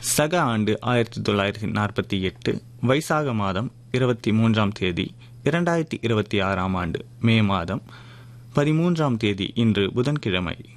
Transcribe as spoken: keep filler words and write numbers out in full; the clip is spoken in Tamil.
சக ஆண்டு ஆயிரத்தி தொள்ளாயிரத்தி நாற்பத்தி எட்டு வைசாக மாதம் இருபத்தி மூன்றாம் தேதி இரண்டாயிரத்தி இருபத்தி ஆறாம் ஆண்டு மே மாதம் பதிமூன்றாம் தேதி இன்று புதன்கிழமை.